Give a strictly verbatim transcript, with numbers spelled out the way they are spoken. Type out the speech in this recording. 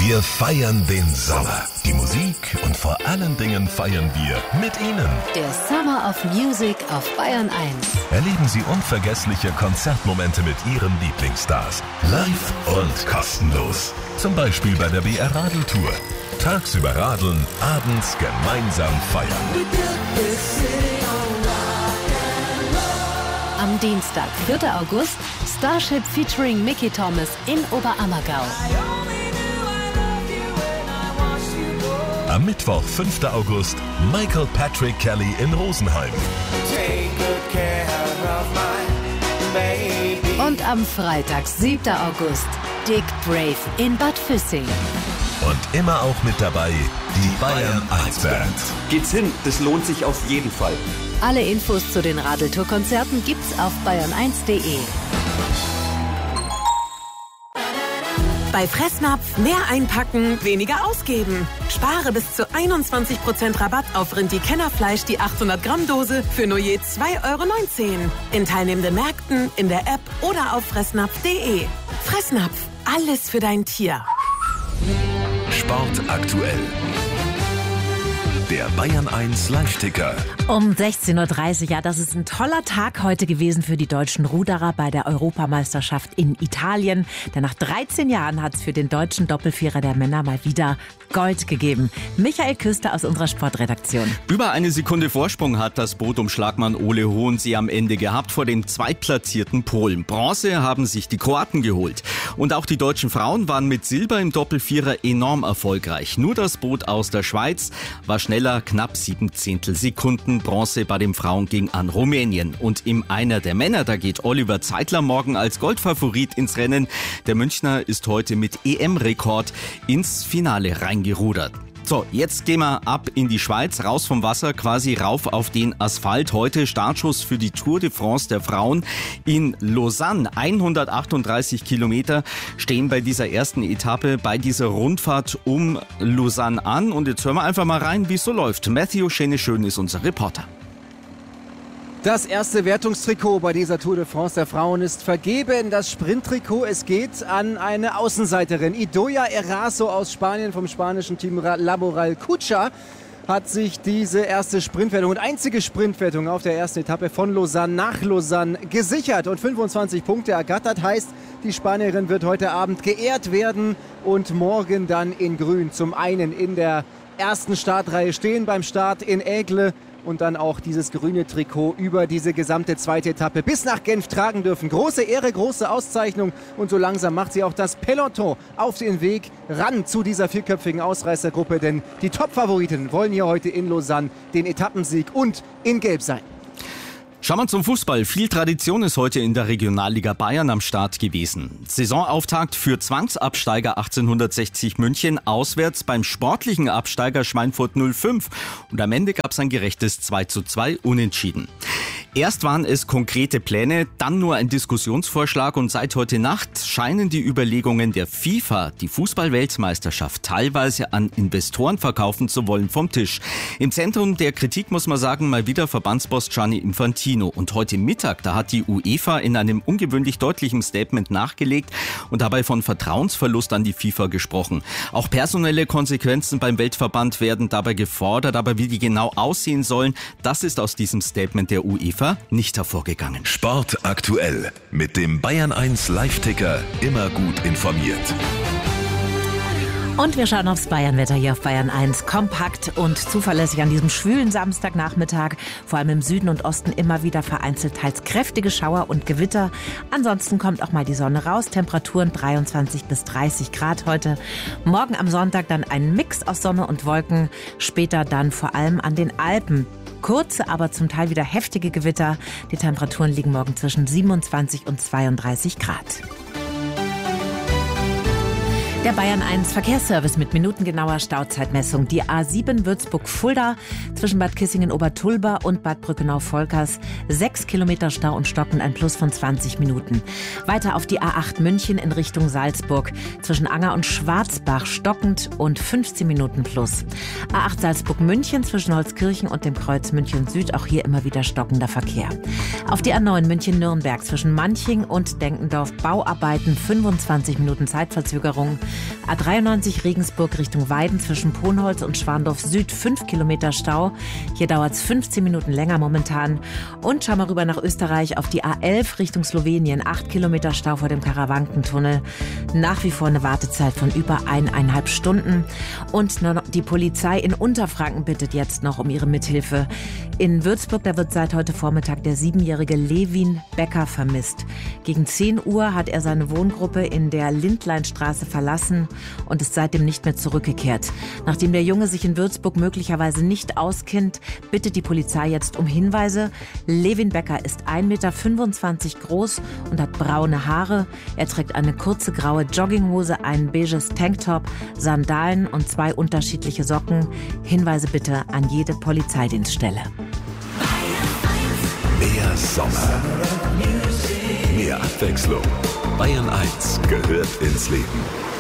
Wir feiern den Sommer, die Musik und vor allen Dingen feiern wir mit Ihnen. Der Summer of Music auf Bayern eins. Erleben Sie unvergessliche Konzertmomente mit Ihren Lieblingsstars. Live und kostenlos. Zum Beispiel bei der B R Radeltour. Tagsüber radeln, abends gemeinsam feiern. Am Dienstag, vierter August, Starship featuring Mickey Thomas in Oberammergau. Am Mittwoch, fünfter August, Michael Patrick Kelly in Rosenheim. Und am Freitag, siebter August, Dick Brave in Bad Füssing. Und immer auch mit dabei die Bayern eins Band. Geht's hin, das lohnt sich auf jeden Fall. Alle Infos zu den Radeltour-Konzerten gibt's auf bayern eins punkt de. Bei Fressnapf mehr einpacken, weniger ausgeben. Spare bis zu einundzwanzig Prozent Rabatt auf Rindi-Kennerfleisch, die achthundert Gramm Dose für nur je zwei Euro neunzehn. In teilnehmenden Märkten, in der App oder auf fressnapf punkt de. Fressnapf, alles für dein Tier. Sport aktuell. Der Bayern eins Live-Ticker. Um sechzehn Uhr dreißig, ja, das ist ein toller Tag heute gewesen für die deutschen Ruderer bei der Europameisterschaft in Italien. Denn nach dreizehn Jahren hat es für den deutschen Doppelvierer der Männer mal wieder Gold gegeben. Michael Küster aus unserer Sportredaktion. Über eine Sekunde Vorsprung hat das Boot um Schlagmann Ole Hohensee am Ende gehabt vor dem zweitplatzierten Polen. Bronze haben sich die Kroaten geholt. Und auch die deutschen Frauen waren mit Silber im Doppelvierer enorm erfolgreich. Nur das Boot aus der Schweiz war schneller, knapp sieben Zehntel Sekunden. Bronze bei den Frauen ging an Rumänien. Und im Einer der Männer, da geht Oliver Zeitler morgen als Goldfavorit ins Rennen. Der Münchner ist heute mit E M-Rekord ins Finale reingerudert. So, jetzt gehen wir ab in die Schweiz, raus vom Wasser, quasi rauf auf den Asphalt. Heute Startschuss für die Tour de France der Frauen in Lausanne. hundertachtunddreißig Kilometer stehen bei dieser ersten Etappe, bei dieser Rundfahrt um Lausanne an. Und jetzt hören wir einfach mal rein, wie es so läuft. Matthew Schöne-Schön ist unser Reporter. Das erste Wertungstrikot bei dieser Tour de France der Frauen ist vergeben. Das Sprinttrikot, es geht an eine Außenseiterin. Idoia Eraso aus Spanien vom spanischen Team Laboral Cucha hat sich diese erste Sprintwertung und einzige Sprintwertung auf der ersten Etappe von Lausanne nach Lausanne gesichert und fünfundzwanzig Punkte ergattert. Heißt, die Spanierin wird heute Abend geehrt werden und morgen dann in Grün zum einen in der ersten Startreihe stehen beim Start in Aigle und dann auch dieses grüne Trikot über diese gesamte zweite Etappe bis nach Genf tragen dürfen. Große Ehre, große Auszeichnung und so langsam macht sie auch das Peloton auf den Weg ran zu dieser vierköpfigen Ausreißergruppe, denn die Top-Favoriten wollen hier heute in Lausanne den Etappensieg und in Gelb sein. Schauen wir zum Fußball. Viel Tradition ist heute in der Regionalliga Bayern am Start gewesen. Saisonauftakt für Zwangsabsteiger achtzehnhundertsechzig München auswärts beim sportlichen Absteiger Schweinfurt null fünf. Und am Ende gab es ein gerechtes zwei zu zwei Unentschieden. Erst waren es konkrete Pläne, dann nur ein Diskussionsvorschlag und seit heute Nacht scheinen die Überlegungen der FIFA, die Fußball-Weltmeisterschaft teilweise an Investoren verkaufen zu wollen, vom Tisch. Im Zentrum der Kritik muss man sagen, mal wieder Verbandsboss Gianni Infantino. Und heute Mittag, da hat die UEFA in einem ungewöhnlich deutlichen Statement nachgelegt und dabei von Vertrauensverlust an die FIFA gesprochen. Auch personelle Konsequenzen beim Weltverband werden dabei gefordert, aber wie die genau aussehen sollen, das ist aus diesem Statement der UEFA nicht hervorgegangen. Sport aktuell mit dem Bayern eins Live-Ticker, immer gut informiert. Und wir schauen aufs Bayernwetter hier auf Bayern eins. Kompakt und zuverlässig an diesem schwülen Samstagnachmittag. Vor allem im Süden und Osten immer wieder vereinzelt teils kräftige Schauer und Gewitter. Ansonsten kommt auch mal die Sonne raus. Temperaturen dreiundzwanzig bis dreißig Grad heute. Morgen am Sonntag dann ein Mix aus Sonne und Wolken. Später dann vor allem an den Alpen kurze, aber zum Teil wieder heftige Gewitter. Die Temperaturen liegen morgen zwischen siebenundzwanzig und zweiunddreißig Grad. Der Bayern eins Verkehrsservice mit minutengenauer Stauzeitmessung. Die A sieben Würzburg-Fulda zwischen Bad Kissingen-Obertulba und Bad Brückenau-Volkers. Sechs Kilometer Stau und stockend, ein Plus von zwanzig Minuten. Weiter auf die A acht München in Richtung Salzburg. Zwischen Anger und Schwarzbach stockend und fünfzehn Minuten Plus. A acht Salzburg-München zwischen Holzkirchen und dem Kreuz München Süd. Auch hier immer wieder stockender Verkehr. Auf die A neun München-Nürnberg zwischen Manching und Denkendorf. Bauarbeiten, fünfundzwanzig Minuten Zeitverzögerung. A dreiundneunzig Regensburg Richtung Weiden zwischen Ponholz und Schwandorf Süd fünf Kilometer Stau. Hier dauert es fünfzehn Minuten länger momentan. Und schauen wir rüber nach Österreich auf die A elf Richtung Slowenien. acht Kilometer Stau vor dem Karawankentunnel. Nach wie vor eine Wartezeit von über eineinhalb Stunden. Und die Polizei in Unterfranken bittet jetzt noch um ihre Mithilfe. In Würzburg, da wird seit heute Vormittag der siebenjährige Levin Becker vermisst. Gegen zehn Uhr hat er seine Wohngruppe in der Lindleinstraße verlassen und ist seitdem nicht mehr zurückgekehrt. Nachdem der Junge sich in Würzburg möglicherweise nicht auskennt, bittet die Polizei jetzt um Hinweise. Levin Becker ist ein Meter fünfundzwanzig groß und hat braune Haare. Er trägt eine kurze graue Jogginghose, ein beiges Tanktop, Sandalen und zwei unterschiedliche Socken. Hinweise bitte an jede Polizeidienststelle. Mehr Sommer, mehr Abwechslung. Bayern eins gehört ins Leben.